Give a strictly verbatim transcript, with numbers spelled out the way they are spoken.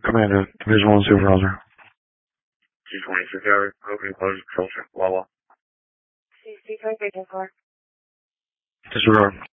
Command it. Division one Supervisor. G twenty-six area. Opening close. Control check. Wawa. C C five eight four. Disregard.